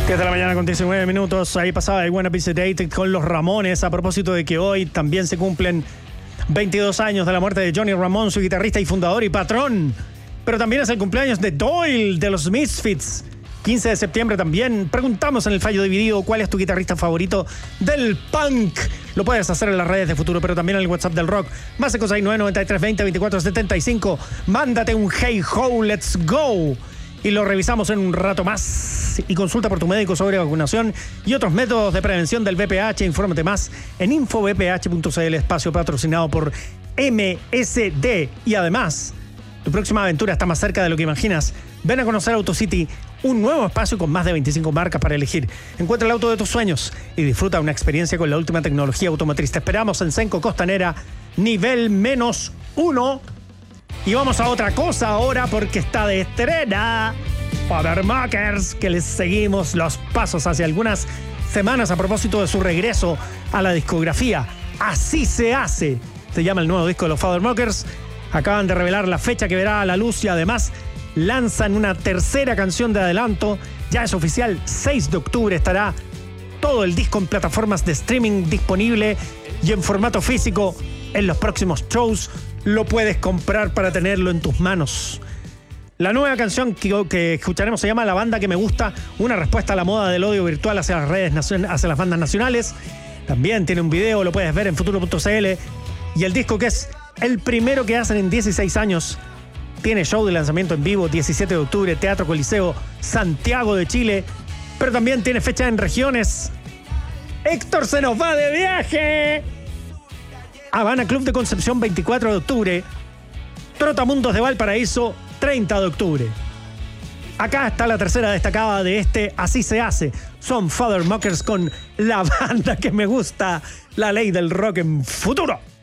10 de la mañana con 19 minutos. Ahí pasaba el Wanna Piece Date con los Ramones. A propósito de que hoy también se cumplen 22 años de la muerte de Johnny Ramone, su guitarrista y fundador y patrón. Pero también es el cumpleaños de Doyle, de los Misfits. 15 de septiembre también. Preguntamos en el fallo dividido cuál es tu guitarrista favorito del punk. Lo puedes hacer en las redes de Futuro, pero también en el WhatsApp del rock. Más 569 93 20 24 75. Mándate un Hey Ho, Let's Go. Y lo revisamos en un rato más. Y consulta por tu médico sobre vacunación y otros métodos de prevención del VPH. Infórmate más en infovph.cl, espacio patrocinado por MSD. Y además, tu próxima aventura está más cerca de lo que imaginas. Ven a conocer AutoCity, un nuevo espacio con más de 25 marcas para elegir. Encuentra el auto de tus sueños y disfruta una experiencia con la última tecnología automotriz. Te esperamos en Senco Costanera, nivel -1. Y vamos a otra cosa ahora porque está de estrena Fathermuckers, que les seguimos los pasos hace algunas semanas a propósito de su regreso a la discografía. Así se hace. Se llama el nuevo disco de los Fathermuckers. Acaban de revelar la fecha que verá a la luz y además lanzan una tercera canción de adelanto. Ya es oficial, 6 de octubre estará todo el disco en plataformas de streaming disponible y en formato físico en los próximos shows. Lo puedes comprar para tenerlo en tus manos. La nueva canción que escucharemos se llama La Banda que Me Gusta, una respuesta a la moda del odio virtual hacia las redes, hacia las bandas nacionales. También tiene un video, lo puedes ver en futuro.cl. Y el disco, que es el primero que hacen en 16 años, tiene show de lanzamiento en vivo, 17 de octubre, Teatro Coliseo, Santiago de Chile. Pero también tiene fecha en regiones. Héctor se nos va de viaje. Habana Club de Concepción, 24 de octubre. Trotamundos de Valparaíso, 30 de octubre. Acá está la tercera destacada de este Así se hace. Son Fathermuckers con La Banda que Me Gusta, la ley del rock en Futuro.